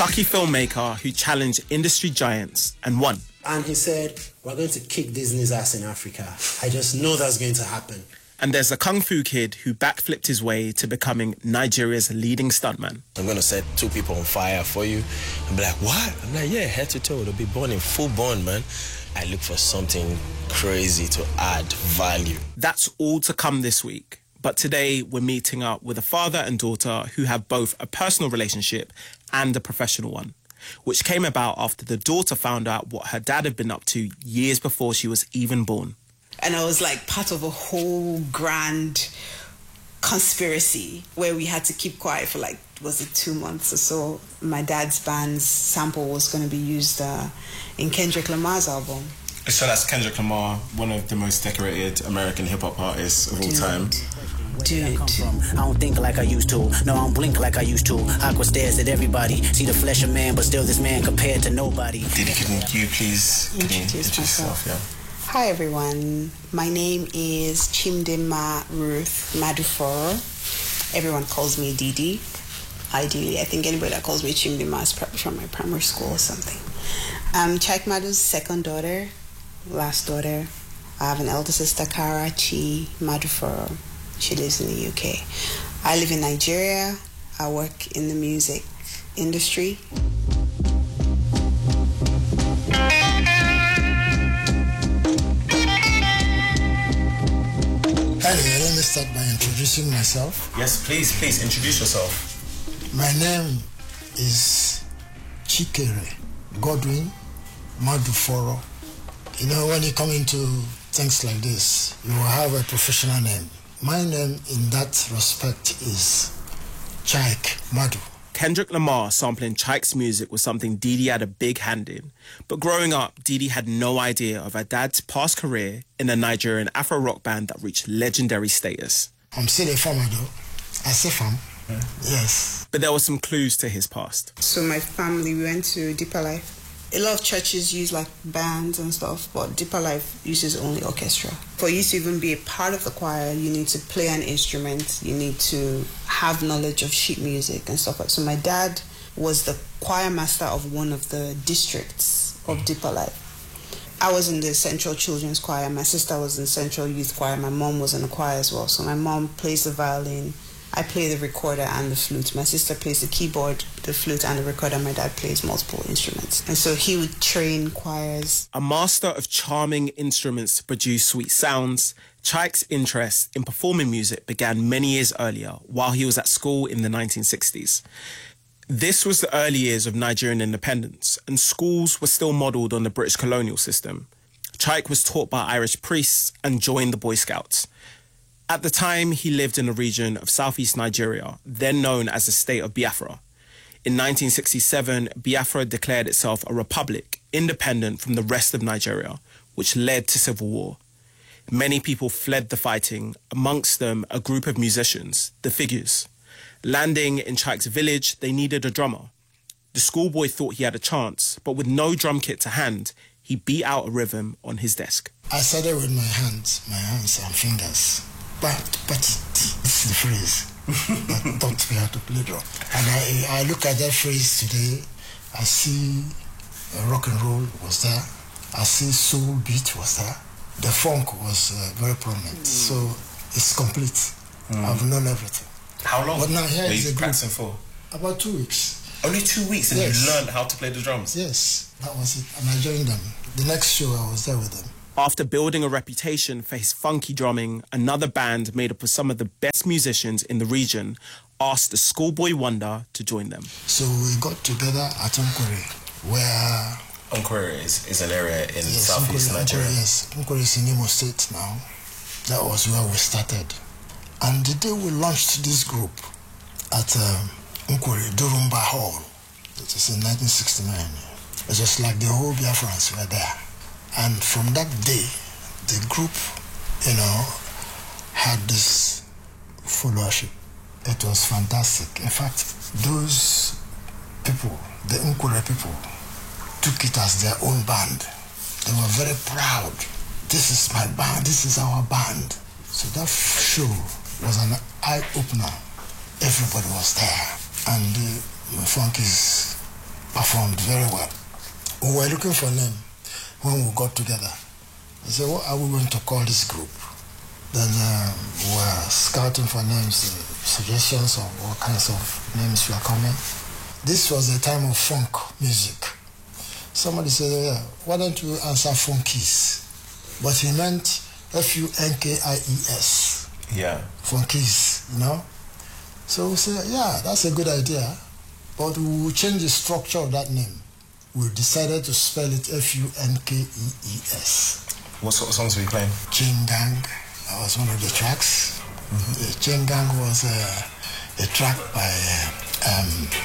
plucky filmmaker who challenged industry giants and won. And he said, we're going to kick Disney's ass in Africa. I just know that's going to happen. And there's a kung fu kid who backflipped his way to becoming Nigeria's leading stuntman. I'm going to set 2 people on fire for you. I'm like, what? I'm like, yeah, head to toe. They'll be born in full born, man. I look for something crazy to add value. That's all to come this week. But today we're meeting up with a father and daughter who have both a personal relationship and a professional one, which came about after the daughter found out what her dad had been up to years before she was even born. And I was like part of a whole grand conspiracy where we had to keep quiet for like, was it 2 months or so? My dad's band's sample was going to be used in Kendrick Lamar's album. So that's Kendrick Lamar, one of the most decorated American hip-hop artists of all time. Dude. I don't think like I used to. No, I don't blink like I used to. Aqua stares at everybody. See the flesh of man, but still this man compared to nobody. Diddy, can you please introduce yourself? Yeah. Hi everyone, my name is Chimdima Ruth Maduforo. Everyone calls me Didi. Ideally, I think anybody that calls me Chimdima is probably from my primary school or something. I'm Chike Madu's second daughter, last daughter. I have an elder sister, Kara Chi Maduforo. She lives in the UK. I live in Nigeria. I work in the music industry. Anyway, let me start by introducing myself. Yes, please introduce yourself. My name is Chikere Godwin Maduforo. You know, when you come into things like this, you will have a professional name. My name in that respect is Chike Madu. Kendrick Lamar sampling Chike's music was something Didi had a big hand in. But growing up, Didi had no idea of her dad's past career in a Nigerian Afro rock band that reached legendary status. I'm still a farmer though. I say farm. Yeah. Yes. But there were some clues to his past. So my family, we went to Deeper Life. A lot of churches use like bands and stuff, but Deeper Life uses only orchestra. For you to even be a part of the choir, you need to play an instrument, you need to have knowledge of sheet music and stuff like that. So my dad was the choir master of one of the districts of Deeper Life. I was in the Central Children's Choir, my sister was in Central Youth Choir, my mom was in the choir as well. So my mom plays the violin, I play the recorder and the flute. My sister plays the keyboard, the flute and the recorder. My dad plays multiple instruments. And so he would train choirs. A master of charming instruments to produce sweet sounds, Chike's interest in performing music began many years earlier while he was at school in the 1960s. This was the early years of Nigerian independence, and schools were still modelled on the British colonial system. Chike was taught by Irish priests and joined the Boy Scouts. At the time, he lived in a region of southeast Nigeria, then known as the state of Biafra. In 1967, Biafra declared itself a republic, independent from the rest of Nigeria, which led to civil war. Many people fled the fighting, amongst them a group of musicians, the Figures. Landing in Chike's village, they needed a drummer. The schoolboy thought he had a chance, but with no drum kit to hand, he beat out a rhythm on his desk. I started with my hands and fingers. But this is the phrase that taught me how to play drum. And I look at that phrase today, I see rock and roll was there, I see soul beat was there, the funk was very prominent. So it's complete. I've known everything. How long but now here were is you a practicing for? About 2 weeks. Only 2 weeks and yes. You learned how to play the drums? Yes, that was it. And I joined them. The next show I was there with them. After building a reputation for his funky drumming, another band made up of some of the best musicians in the region asked the Schoolboy Wonder to join them. So we got together at Nkwere, where... Nkwere is an area in southeast Nigeria. Yes, Nkwere is in Imo State now. That was where we started. And the day we launched this group at Nkwere Durumba Hall, it was in 1969. It was just like the whole Biafrans were there. And from that day, the group, had this followership. It was fantastic. In fact, those people, the Nkwere people, took it as their own band. They were very proud. This is my band, this is our band. So that show was an eye-opener. Everybody was there. And my funk is performed very well. We were looking for a name when we got together. I said, what are we going to call this group? Then we were scouting for names, suggestions of what kinds of names were coming. This was the time of funk music. Somebody said, yeah, why don't you answer Funkies? But he meant Funkies. Yeah. Funkies, you know? So we said, yeah, that's a good idea. But we will change the structure of that name. We decided to spell it Funkees. What sort of songs were you playing? Chain Gang, that was one of the tracks. The Chain Gang was a track by